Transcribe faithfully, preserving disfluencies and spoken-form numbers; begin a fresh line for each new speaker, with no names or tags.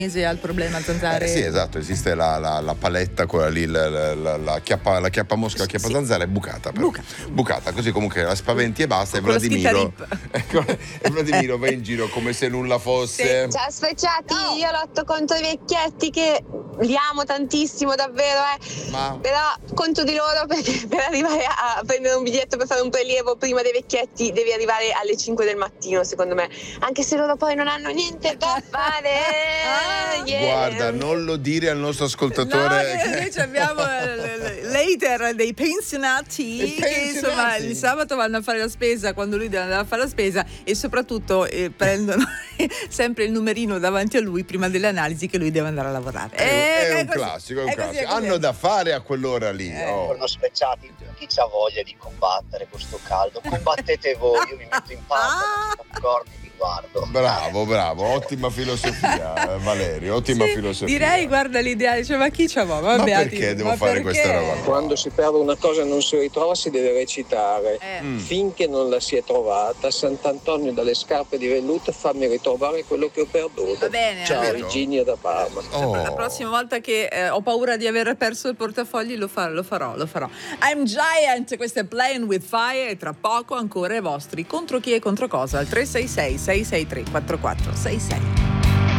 al problema zanzare.
Eh, sì, esatto, esiste la, la, la paletta, quella lì, la, la, la, la chiappa, la chiappa mosca, la chiappa sì. zanzara è bucata, però. Buca. bucata, così comunque la spaventi e basta. E Vladimiro, ecco, e Vladimiro va in giro come se nulla fosse.
Sì. Ciao sfrecciati, no. Io lotto contro i vecchietti che li amo tantissimo, davvero, eh. Ma... però conto di loro perché per arrivare a prendere un biglietto per fare un prelievo prima dei vecchietti devi arrivare alle cinque del mattino, secondo me, anche se loro poi non hanno niente da fare.
Ah, yeah. Guarda, non lo dire al nostro ascoltatore.
No, invece abbiamo later dei pensionati che insomma il sabato vanno a fare la spesa quando lui deve andare a fare la spesa e soprattutto eh, prendono sempre il numerino davanti a lui prima delle analisi che lui deve andare a lavorare.
È, eh, è, è un così, classico, è un è classico. Così, hanno da fare a quell'ora lì.
Eh.
Oh.
Sono sprecciati, chi c'ha voglia di combattere questo caldo? Combattete voi, io mi metto in pausa, ah. popcorn. Guardo.
Bravo, bravo, ottima filosofia, Valerio, ottima
sì,
filosofia.
Direi, guarda l'ideale, cioè, ma chi c'ha voglia?
Ma perché devo
ma
fare
perché?
questa roba?
Quando si perde una cosa e non si ritrova si deve recitare. Eh. Mm. Finché non la si è trovata, Sant'Antonio dalle scarpe di velluto, fammi ritrovare quello che ho perduto.
Va bene.
Ciao, eh. Virginia da Parma.
Oh.
La prossima volta che eh, ho paura di aver perso il portafogli lo, fa- lo farò, lo farò. I'm Giant, questo è Playing with Fire e tra poco ancora i vostri contro chi e contro cosa al tre sei sei sei sei tre quattro quattro sei sei.